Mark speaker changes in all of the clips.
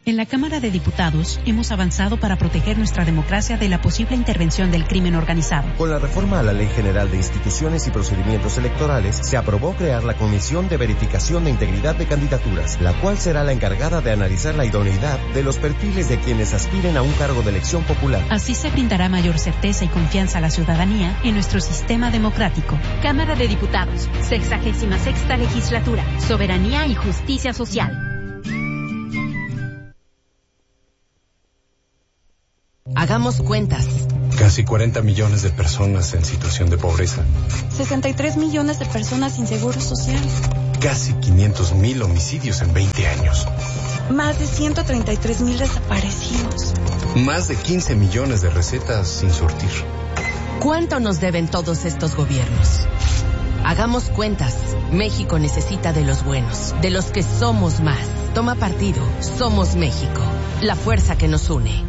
Speaker 1: En la Cámara de Diputados hemos avanzado para proteger nuestra democracia de la posible intervención del crimen organizado.
Speaker 2: Con la reforma a la Ley General de Instituciones y Procedimientos Electorales, se aprobó crear la Comisión de Verificación de Integridad de Candidaturas, la cual será la encargada de analizar la idoneidad de los perfiles de quienes aspiren a un cargo de elección popular.
Speaker 1: Así se brindará mayor certeza y confianza a la ciudadanía en nuestro sistema democrático.
Speaker 3: Cámara de Diputados, 66ª Legislatura, Soberanía y Justicia Social.
Speaker 4: Hagamos cuentas.
Speaker 5: Casi 40 millones de personas en situación de pobreza.
Speaker 6: 63 millones de personas sin seguro social.
Speaker 5: Casi 500,000 homicidios en 20 años.
Speaker 6: Más de 133,000 desaparecidos.
Speaker 5: Más de 15 millones de recetas sin surtir.
Speaker 4: ¿Cuánto nos deben todos estos gobiernos? Hagamos cuentas. México necesita de los buenos, de los que somos más. Toma partido. Somos México. La fuerza que nos une.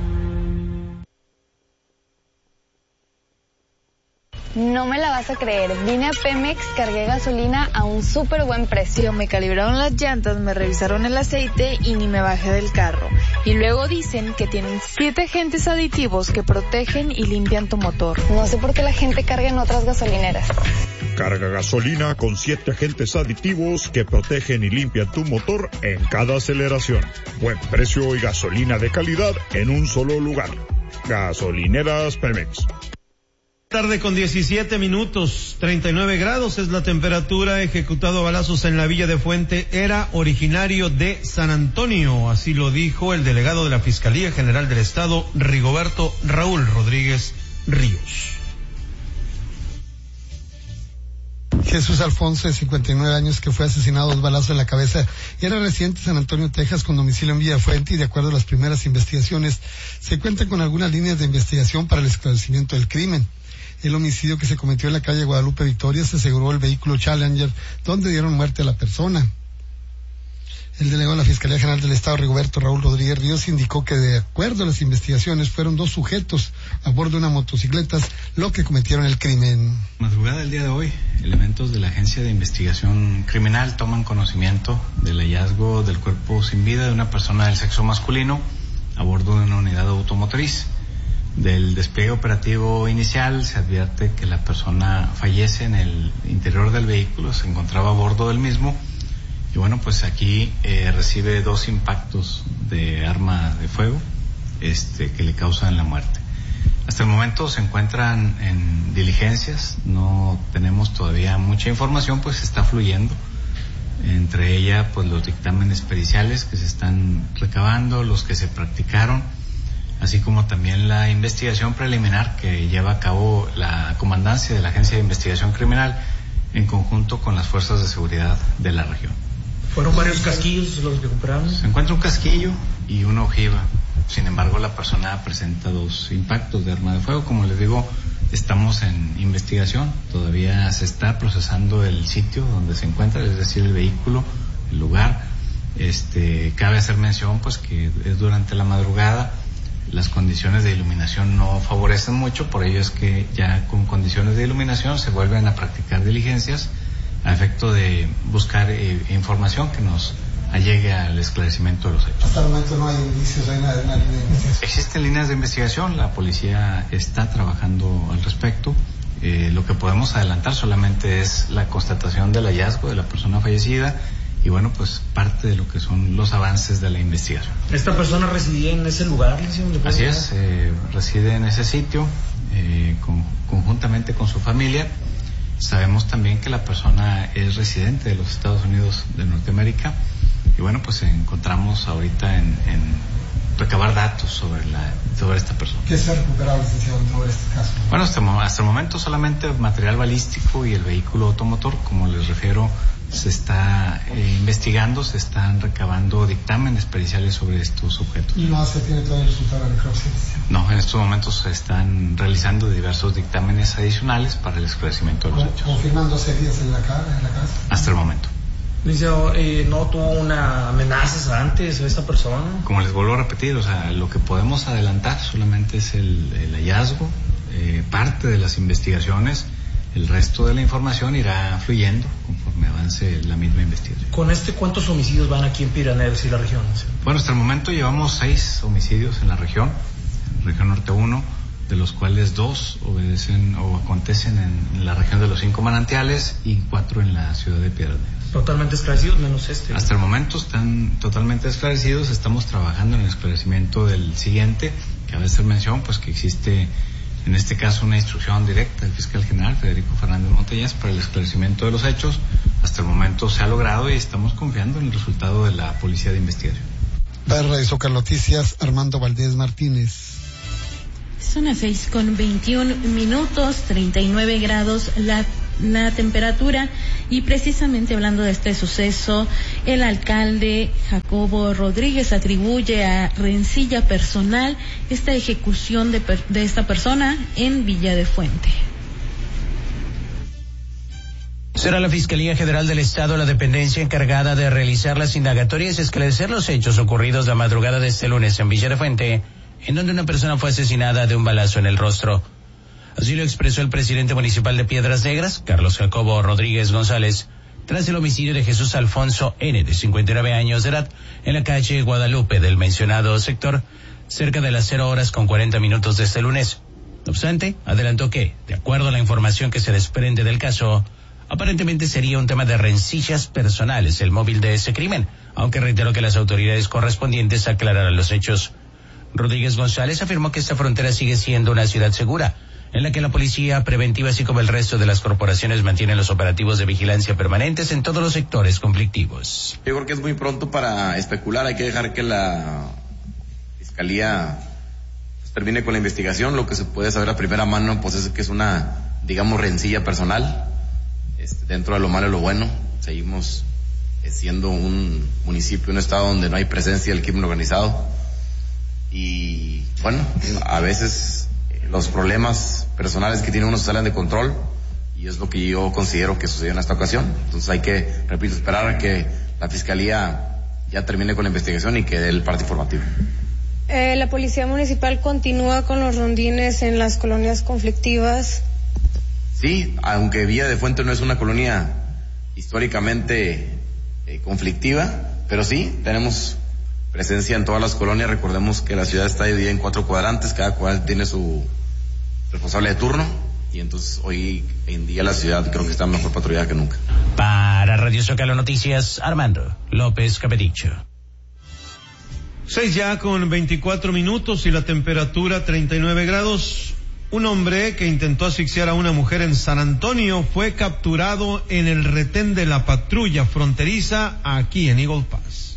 Speaker 7: No me la vas a creer, vine a Pemex, cargué gasolina a un súper buen precio.
Speaker 8: Me calibraron las llantas, me revisaron el aceite y ni me bajé del carro. Y luego dicen que tienen 7 agentes aditivos que protegen y limpian tu motor.
Speaker 7: No sé por qué la gente carga en otras gasolineras.
Speaker 9: Carga gasolina con 7 agentes aditivos que protegen y limpian tu motor en cada aceleración. Buen precio y gasolina de calidad en un solo lugar. Gasolineras Pemex.
Speaker 10: Tarde con 17 minutos, 39 grados es la temperatura. Ejecutado a balazos en la Villa de Fuente, era originario de San Antonio, así lo dijo el delegado de la Fiscalía General del Estado, Rigoberto Raúl Rodríguez Ríos.
Speaker 11: Jesús Alfonso, de 59 años, que fue asesinado a 2 balazos en la cabeza, era residente de San Antonio, Texas, con domicilio en Villa Fuente, y de acuerdo a las primeras investigaciones, se cuenta con algunas líneas de investigación para el esclarecimiento del crimen. El homicidio que se cometió en la calle Guadalupe Victoria se aseguró el vehículo Challenger, donde dieron muerte a la persona. El delegado de la Fiscalía General del Estado, Rigoberto Raúl Rodríguez Ríos, indicó que de acuerdo a las investigaciones fueron 2 sujetos a bordo de una motocicleta los que cometieron el crimen.
Speaker 12: Madrugada del día de hoy, elementos de la Agencia de Investigación Criminal toman conocimiento del hallazgo del cuerpo sin vida de una persona del sexo masculino a bordo de una unidad automotriz. Del despliegue operativo inicial se advierte que la persona fallece en el interior del vehículo, se encontraba a bordo del mismo, y bueno, pues aquí recibe 2 impactos de arma de fuego que le causan la muerte. Hasta el momento se encuentran en diligencias, no tenemos todavía mucha información, pues está fluyendo, entre ella pues los dictámenes periciales que se están recabando, los que se practicaron, así como también la investigación preliminar que lleva a cabo la comandancia de la Agencia de Investigación Criminal en conjunto con las fuerzas de seguridad de la región.
Speaker 13: ¿Fueron varios casquillos los que compraron?
Speaker 12: Se encuentra un casquillo y una ojiva. Sin embargo, la persona presenta 2 impactos de arma de fuego. Como les digo, estamos en investigación. Todavía se está procesando el sitio donde se encuentra, es decir, el vehículo, el lugar. Cabe hacer mención pues que es durante la madrugada. Las condiciones de iluminación no favorecen mucho, por ello es que ya con condiciones de iluminación se vuelven a practicar diligencias a efecto de buscar información que nos allegue al esclarecimiento de los hechos.
Speaker 11: Hasta el momento no hay indicios, hay una línea de investigación.
Speaker 12: Existen líneas de investigación, la policía está trabajando al respecto. Lo que podemos adelantar solamente es la constatación del hallazgo de la persona fallecida y bueno, pues parte de lo que son los avances de la investigación.
Speaker 13: ¿Esta persona residía en ese lugar?
Speaker 12: Así es, reside en ese sitio conjuntamente con su familia. Sabemos también que la persona es residente de los Estados Unidos de Norteamérica y bueno, pues encontramos ahorita en recabar datos sobre esta persona.
Speaker 11: ¿Qué se ha recuperado, licenciado, sobre este caso?
Speaker 12: Bueno, hasta el momento solamente material balístico y el vehículo automotor, como les refiero. Se está investigando, se están recabando dictámenes periciales sobre estos objetos.
Speaker 11: ¿Y no se tiene todavía el resultado de la necropsia?
Speaker 12: No, en estos momentos se están realizando diversos dictámenes adicionales para el esclarecimiento de los hechos.
Speaker 11: ¿Confirman 12 días en la casa?
Speaker 12: Hasta el momento.
Speaker 13: Licenciado, ¿no tuvo una amenazas antes esta persona?
Speaker 12: Como les vuelvo a repetir, o sea, lo que podemos adelantar solamente es el hallazgo, parte de las investigaciones. el resto de la información irá fluyendo conforme avance la misma investigación.
Speaker 13: ¿Con ¿cuántos homicidios van aquí en Piraneros y la región?
Speaker 12: Bueno, hasta el momento llevamos 6 homicidios en la región norte 1, de los cuales 2 obedecen o acontecen en la región de los 5 manantiales y 4 en la ciudad de Piedras Negras.
Speaker 13: ¿Totalmente esclarecidos menos
Speaker 12: Hasta el momento están totalmente esclarecidos. Estamos trabajando en el esclarecimiento del siguiente. Cabe hacer mención pues que existe en este caso una instrucción directa del fiscal general Federico Fernández Montañez para el esclarecimiento de los hechos. Hasta el momento se ha logrado y estamos confiando en el resultado de la Policía de Investigación.
Speaker 11: Para Radio Zócalo Noticias, Armando Valdés Martínez.
Speaker 1: Son las 6:21, 39 grados la temperatura, y precisamente hablando de este suceso, el alcalde Jacobo Rodríguez atribuye a rencilla personal esta ejecución de esta persona en Villa de Fuente.
Speaker 14: Será la Fiscalía General del Estado la dependencia encargada de realizar las indagatorias y esclarecer los hechos ocurridos la madrugada de este lunes en Villa de Fuente, en donde una persona fue asesinada de un balazo en el rostro. Así lo expresó el presidente municipal de Piedras Negras, Carlos Jacobo Rodríguez González, tras el homicidio de Jesús Alfonso N., de 59 años de edad, en la calle Guadalupe del mencionado sector, cerca de las 0:40 de este lunes. No obstante, adelantó que, de acuerdo a la información que se desprende del caso, aparentemente sería un tema de rencillas personales el móvil de ese crimen, aunque reiteró que las autoridades correspondientes aclararán los hechos. Rodríguez González afirmó que esta frontera sigue siendo una ciudad segura, en la que la policía preventiva así como el resto de las corporaciones mantienen los operativos de vigilancia permanentes en todos los sectores conflictivos.
Speaker 15: Yo creo que es muy pronto para especular, hay que dejar que la Fiscalía termine con la investigación. Lo que se puede saber a primera mano pues es que es una, digamos, rencilla personal. Dentro de lo malo y lo bueno, seguimos siendo un municipio, un estado donde no hay presencia del crimen organizado, y bueno, a veces los problemas personales que tiene uno se salen de control, y es lo que yo considero que sucedió en esta ocasión. Entonces hay que, repito, esperar a que la Fiscalía ya termine con la investigación y que dé el parte informativo.
Speaker 16: La Policía Municipal continúa con los rondines en las colonias conflictivas.
Speaker 15: Sí, aunque Villa de Fuente no es una colonia históricamente conflictiva, pero sí, tenemos presencia en todas las colonias. Recordemos que la ciudad está dividida en 4 cuadrantes, cada cuadrante tiene su responsable de turno, y entonces hoy en día la ciudad creo que está mejor patrullada que nunca.
Speaker 14: Para Radio Zócalo Noticias, Armando López Capedicho.
Speaker 10: 6:24 y la temperatura 39 grados. Un hombre que intentó asfixiar a una mujer en San Antonio fue capturado en el retén de la patrulla fronteriza aquí en Eagle Pass.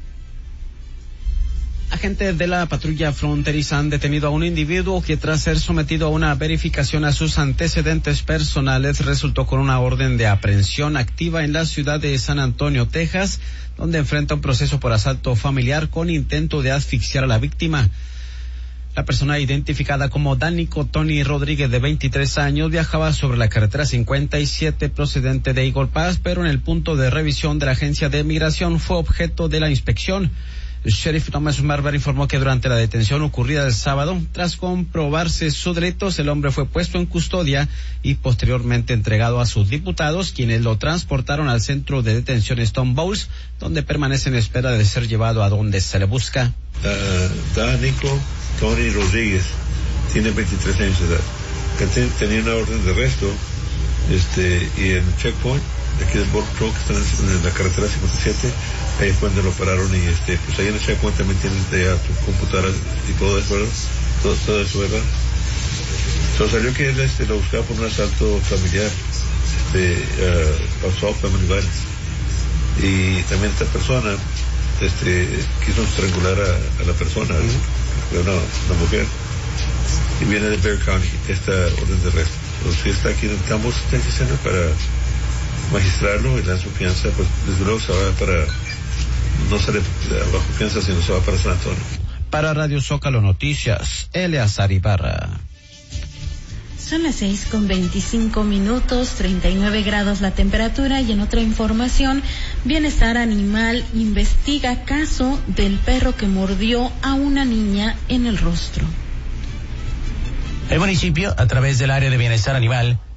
Speaker 17: Agentes de la patrulla fronteriza han detenido a un individuo que, tras ser sometido a una verificación a sus antecedentes personales, resultó con una orden de aprehensión activa en la ciudad de San Antonio, Texas, donde enfrenta un proceso por asalto familiar con intento de asfixiar a la víctima. La persona identificada como Dánico Tony Rodríguez, de 23 años, viajaba sobre la carretera 57 procedente de Eagle Pass, pero en el punto de revisión de la agencia de migración fue objeto de la inspección. El sheriff Thomas Marber informó que durante la detención ocurrida el sábado, tras comprobarse sus delitos, el hombre fue puesto en custodia y posteriormente entregado a sus diputados, quienes lo transportaron al centro de detención Stone Bowls, donde permanece en espera de ser llevado a donde se le busca.
Speaker 18: Dánico Tony Rodríguez tiene 23 años de edad. Él tenía una orden de arresto, y en el checkpoint de aquí del Border Patrol, que están en la carretera 57, ahí fue donde lo pararon, y pues ahí en el checkpoint también tienen ya tu computadora y todo eso, ¿verdad? Todo eso, ¿verdad? Salió que él lo buscaba por un asalto familiar, assault family violence, y también esta persona quiso estrangular a la persona, una mujer, y viene de Bexar County esta orden de arresto. Entonces está aquí en el Campbell Detention Center para magistrarlo y le dan su fianza, pues desde luego se va para, no sale bajo fianza, sino se va para San Antonio.
Speaker 17: Para Radio Zócalo Noticias, Eleazar Ibarra.
Speaker 1: Son las 6:25, 39 grados la temperatura, y en otra información, Bienestar Animal investiga caso del perro que mordió a una niña en el rostro.
Speaker 14: El municipio, a través del área de Bienestar Animal,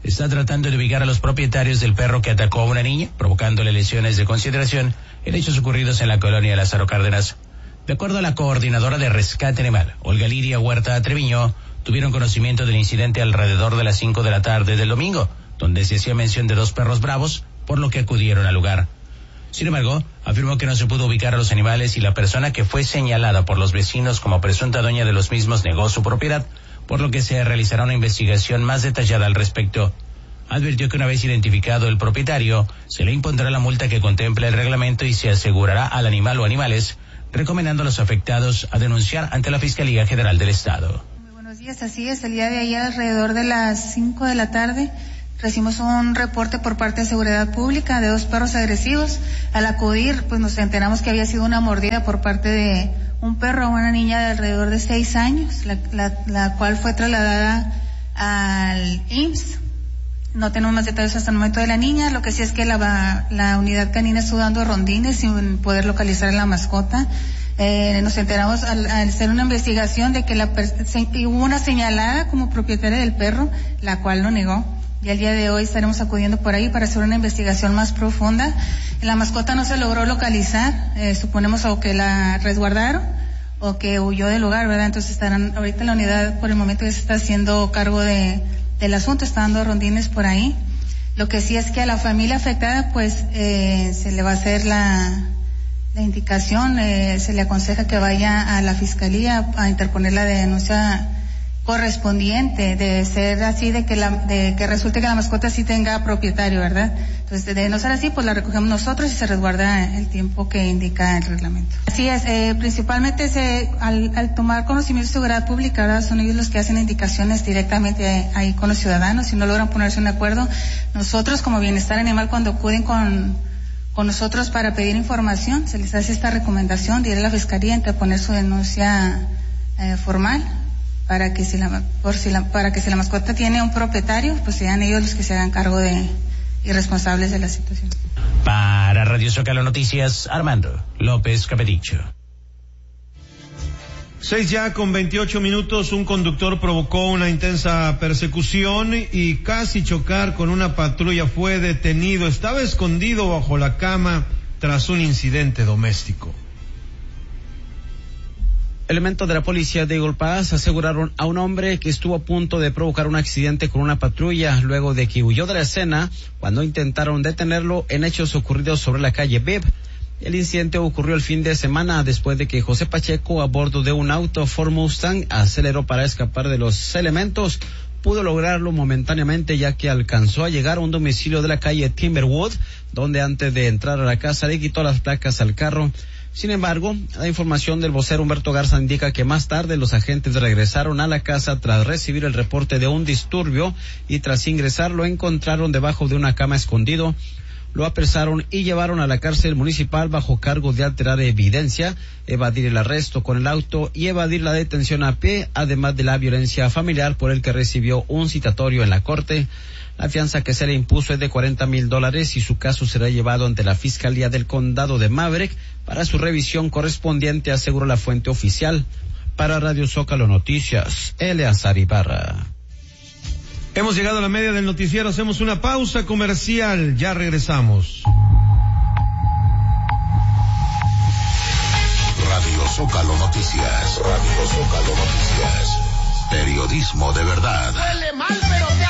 Speaker 14: está tratando de ubicar a los propietarios del perro que atacó a una niña, provocándole lesiones de consideración en hechos ocurridos en la colonia Lázaro Cárdenas. De acuerdo a la coordinadora de rescate animal, Olga Lidia Huerta Treviño, tuvieron conocimiento del incidente alrededor de las 5 de la tarde del domingo, donde se hacía mención de 2 perros bravos, por lo que acudieron al lugar. Sin embargo, afirmó que no se pudo ubicar a los animales y la persona que fue señalada por los vecinos como presunta dueña de los mismos negó su propiedad, por lo que se realizará una investigación más detallada al respecto. Advirtió que una vez identificado el propietario, se le impondrá la multa que contempla el reglamento y se asegurará al animal o animales, recomendando a los afectados a denunciar ante la Fiscalía General del Estado.
Speaker 19: Muy buenos días, así es, el día de ayer alrededor de las 5 de la tarde recibimos un reporte por parte de Seguridad Pública de 2 perros agresivos. Al acudir, pues nos enteramos que había sido una mordida por parte de un perro a una niña de alrededor de 6 años, la cual fue trasladada al IMSS. No tenemos más detalles hasta el momento de la niña, lo que sí es que la unidad canina estuvo dando rondines sin poder localizar a la mascota. Nos enteramos al hacer una investigación de que hubo una señalada como propietaria del perro, la cual lo negó. Y el día de hoy estaremos acudiendo por ahí para hacer una investigación más profunda. La mascota no se logró localizar, suponemos o que la resguardaron o que huyó del lugar, ¿verdad? Entonces ahorita la unidad por el momento ya se está haciendo cargo del asunto, está dando rondines por ahí. Lo que sí es que a la familia afectada pues se le va a hacer la indicación, se le aconseja que vaya a la fiscalía a interponer la denuncia correspondiente, de ser así, de que resulte que la mascota sí tenga propietario, ¿verdad? Entonces, de no ser así, pues la recogemos nosotros y se resguarda el tiempo que indica el reglamento. Así es, principalmente al tomar conocimiento de Seguridad Pública, ¿verdad? Son ellos los que hacen indicaciones directamente ahí con los ciudadanos. Si no logran ponerse en acuerdo, nosotros como Bienestar Animal, cuando acuden con nosotros para pedir información, se les hace esta recomendación de ir a la fiscalía a interponer su denuncia formal, para que si la mascota tiene un propietario, pues sean ellos los que se hagan cargo y responsables de la situación.
Speaker 14: Para Radio Zócalo Noticias, Armando López Capedicho.
Speaker 10: 6:28, un conductor provocó una intensa persecución y casi chocar con una patrulla. Fue detenido, estaba escondido bajo la cama tras un incidente doméstico.
Speaker 17: Elementos de la policía de Eagle Pass aseguraron a un hombre que estuvo a punto de provocar un accidente con una patrulla luego de que huyó de la escena cuando intentaron detenerlo en hechos ocurridos sobre la calle Bibb. El incidente ocurrió el fin de semana después de que José Pacheco, a bordo de un auto Ford Mustang, aceleró para escapar de los elementos. Pudo lograrlo momentáneamente ya que alcanzó a llegar a un domicilio de la calle Timberwood, donde antes de entrar a la casa le quitó las placas al carro. Sin embargo, la información del vocero Humberto Garza indica que más tarde los agentes regresaron a la casa tras recibir el reporte de un disturbio y tras ingresar lo encontraron debajo de una cama escondido. Lo apresaron y llevaron a la cárcel municipal bajo cargo de alterar evidencia, evadir el arresto con el auto y evadir la detención a pie, además de la violencia familiar por el que recibió un citatorio en la corte. La fianza que se le impuso es de $40,000 y su caso será llevado ante la Fiscalía del Condado de Maverick para su revisión correspondiente, aseguró la fuente oficial. Para Radio Zócalo Noticias, Eleazar Ibarra.
Speaker 10: Hemos llegado a la media del noticiero, hacemos una pausa comercial, ya regresamos.
Speaker 20: Radio Zócalo Noticias, Radio Zócalo Noticias, periodismo de verdad.
Speaker 21: Huele mal,